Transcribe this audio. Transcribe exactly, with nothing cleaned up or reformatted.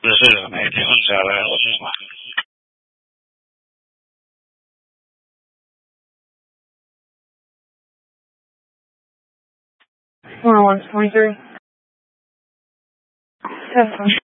这是哪天下来了是吧？ one one twenty-three. Seven.